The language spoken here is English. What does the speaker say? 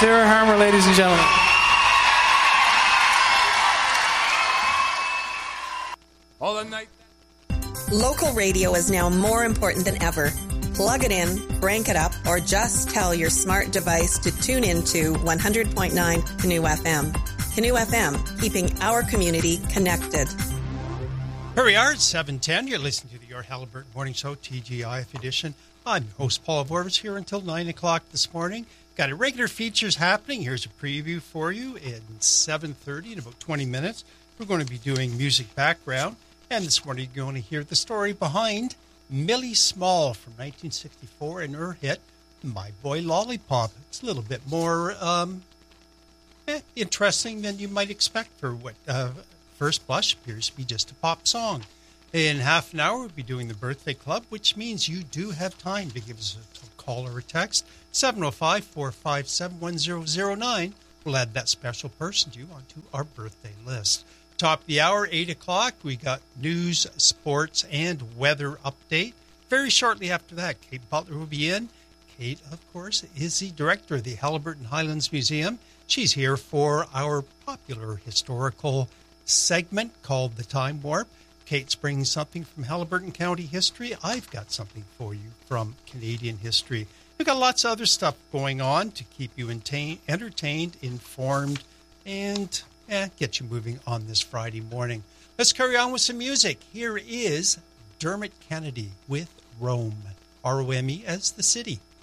Sarah Harmer, ladies and gentlemen. All the night. Local radio is now more important than ever. Plug it in, crank it up, or just tell your smart device to tune into 100.9 Canoe FM. Canoe FM, keeping our community connected. Here we are at 7:10. You're listening to the Your Haliburton Morning Show, TGIF edition. I'm your host, Paul Vorvis, here until 9 o'clock this morning. Got a regular features happening. Here's a preview for you in 7:30 in about 20 minutes. We're going to be doing music background. And this morning you're going to hear the story behind Millie Small from 1964 and her hit, My Boy Lollipop. It's a little bit more interesting than you might expect for what first blush appears to be just a pop song. In half an hour, we'll be doing the Birthday Club, which means you do have time to give us a call or a text. 705-457-1009. We'll add that special person to you onto our birthday list. Top of the hour, 8 o'clock, we got news, sports, and weather update. Very shortly after that, Kate Butler will be in. Kate, of course, is the director of the Haliburton Highlands Museum. She's here for our popular historical segment called The Time Warp. Kate's bringing something from Haliburton County history. I've got something for you from Canadian history. We've got lots of other stuff going on to keep you entertained, informed, and get you moving on this Friday morning. Let's carry on with some music. Here is Dermot Kennedy with Rome. R-O-M-E as the city.